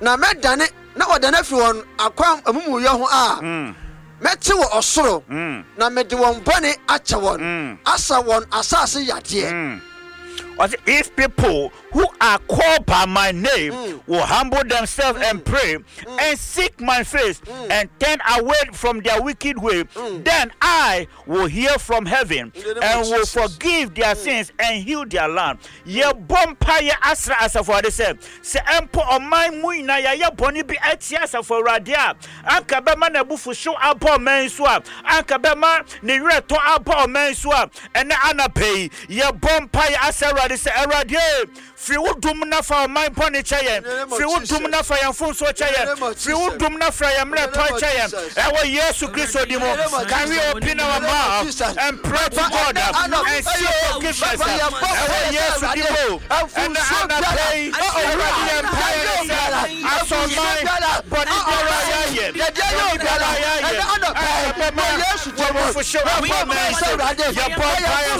na medane na odane fi won akwam amumuye ho a meti wo osoro na mede won bone ache won asa won asase yade. If people who are called by my name will humble themselves and pray and seek my face and turn away from their wicked way, then I will hear from heaven and will forgive their sins and heal their land. Ye bompire asra asafo de se empo on my muina ya boni bi etia asafo radia anka be ma na bufu show abo man so anka be ma ne reto abo man so ene anapei ye bompire asra de se erade fi wudum na fa my poni chaye fi wudum na fa yamfo so chaye fi wudum na fra yamre to chaye ewo Yesu Kristo dimo. Can we open our mouth and pray to God and seek forgiveness? Ewo Yesu dimo and anapei erade empire aso my body baraye Yesu dimo for sure ya bompire